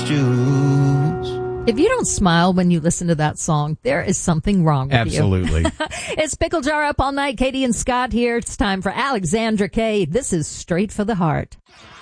juice. If you don't smile when you listen to that song, there is something wrong with Absolutely. you. It's Pickle Jar Up All Night. Katie and Scott here. It's time for Alexandra Kay. This is Straight for the Heart.